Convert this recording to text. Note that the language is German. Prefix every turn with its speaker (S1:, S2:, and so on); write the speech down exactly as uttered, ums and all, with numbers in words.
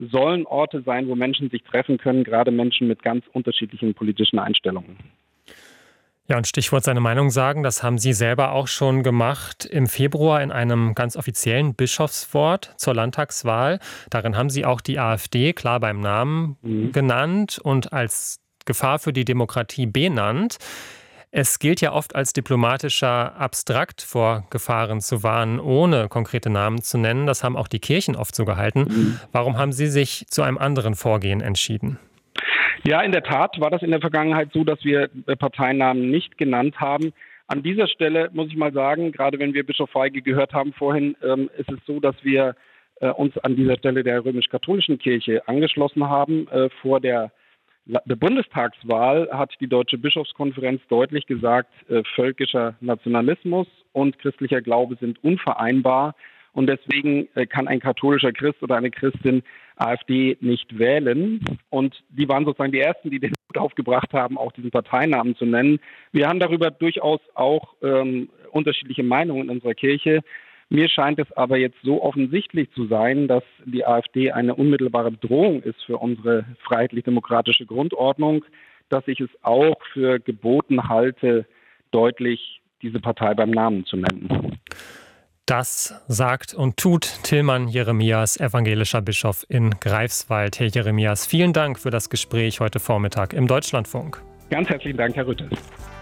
S1: sollen Orte sein, wo Menschen sich treffen können, gerade Menschen mit ganz unterschiedlichen politischen Einstellungen.
S2: Ja, und Stichwort seine Meinung sagen, das haben Sie selber auch schon gemacht im Februar in einem ganz offiziellen Bischofswort zur Landtagswahl. Darin haben Sie auch die AfD klar beim Namen mhm. genannt und als Gefahr für die Demokratie benannt. Es gilt ja oft als diplomatischer abstrakt vor Gefahren zu warnen, ohne konkrete Namen zu nennen. Das haben auch die Kirchen oft so gehalten. Mhm. Warum haben Sie sich zu einem anderen Vorgehen entschieden?
S1: Ja, in der Tat war das in der Vergangenheit so, dass wir Parteinamen nicht genannt haben. An dieser Stelle muss ich mal sagen, gerade wenn wir Bischof Feige gehört haben vorhin, ähm, ist es so, dass wir äh, uns an dieser Stelle der römisch-katholischen Kirche angeschlossen haben. Äh, vor der, der Bundestagswahl hat die Deutsche Bischofskonferenz deutlich gesagt, äh, völkischer Nationalismus und christlicher Glaube sind unvereinbar. Und deswegen kann ein katholischer Christ oder eine Christin AfD nicht wählen. Und die waren sozusagen die Ersten, die den Mut aufgebracht haben, auch diesen Parteinamen zu nennen. Wir haben darüber durchaus auch ähm, unterschiedliche Meinungen in unserer Kirche. Mir scheint es aber jetzt so offensichtlich zu sein, dass die AfD eine unmittelbare Bedrohung ist für unsere freiheitlich-demokratische Grundordnung, dass ich es auch für geboten halte, deutlich diese Partei beim Namen zu nennen.
S2: Das sagt und tut Tilman Jeremias, evangelischer Bischof in Greifswald. Herr Jeremias, vielen Dank für das Gespräch heute Vormittag im Deutschlandfunk.
S1: Ganz herzlichen Dank, Herr Rüttes.